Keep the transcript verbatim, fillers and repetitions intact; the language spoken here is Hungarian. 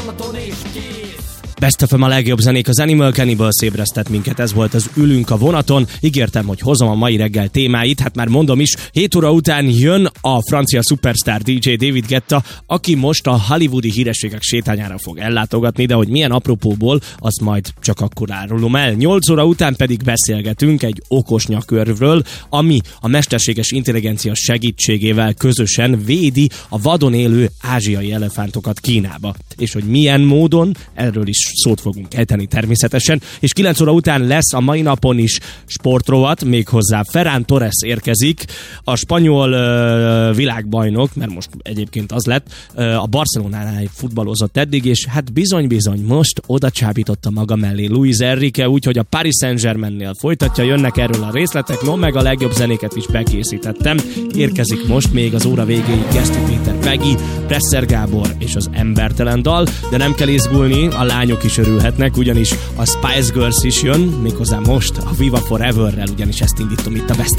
Balaton és kész. Best of a legjobb zenék, az Animal Cannibals ébresztett minket, ez volt az Ülünk a vonaton. Ígértem, hogy hozom a mai reggel témáit, hát már mondom is, hét óra után jön a francia szupersztár dé dzsé David Guetta, aki most a hollywoodi hírességek sétányára fog ellátogatni, de hogy milyen apropóból, azt majd csak akkor árulom el. nyolc óra után pedig beszélgetünk egy okos nyakörvről, ami a mesterséges intelligencia segítségével közösen védi a vadon élő ázsiai elefántokat Kínába. És hogy milyen módon, erről is szót fogunk ejteni természetesen, és kilenc óra után lesz a mai napon is sportrovat, méghozzá Ferran Torres érkezik, a spanyol uh, világbajnok, mert most egyébként az lett, uh, a Barcelonánál futballozott eddig, és hát bizony-bizony most oda csábította maga mellé Luis Enrique, úgyhogy a Paris Saint-Germainnél folytatja, jönnek erről a részletek, no meg a legjobb zenéket is bekészítettem. Érkezik most még az óra végéig Geszti Péter, Peggy, Presser Gábor és az Embertelen dal, de nem kell izgulni, a lányok is örülhetnek, ugyanis a Spice Girls is jön, méghozzá most a Viva Forever-rel, ugyanis ezt indítom itt a Best